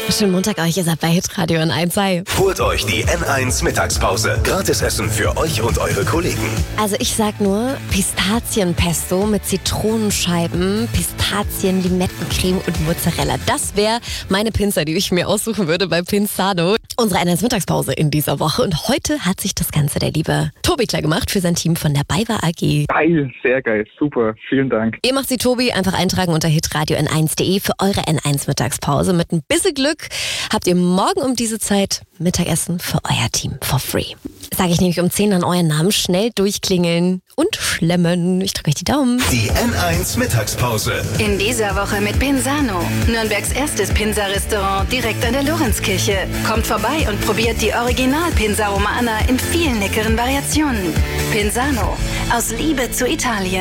Schönen Montag euch, ihr seid bei Hitradio N1. Holt euch die N1 Mittagspause. Gratisessen für euch und eure Kollegen. Also ich sag nur Pistazienpesto mit Zitronenscheiben, Pistazien, Limettencreme und Mozzarella. Das wäre meine Pinzer, die ich mir aussuchen würde bei Pinzano. Unsere N1 Mittagspause in dieser Woche. Und heute hat sich das Ganze der liebe Tobi klar gemacht für sein Team von der BayWa AG. Geil, sehr geil, super, vielen Dank. Ihr macht sie, Tobi, einfach eintragen unter hitradio n1.de für eure N1 Mittagspause. Mit ein bisschen Glück habt ihr morgen um diese Zeit Mittagessen für euer Team for free. Sage ich nämlich um 10 an euren Namen, schnell durchklingeln und schlemmen. Ich drücke euch die Daumen. Die N1 Mittagspause. In dieser Woche mit Pinzano, Nürnbergs erstes Pinsa-Restaurant direkt an der Lorenzkirche. Kommt vorbei und probiert die Original-Pinsa Romana in vielen leckeren Variationen. Pinzano, aus Liebe zu Italien.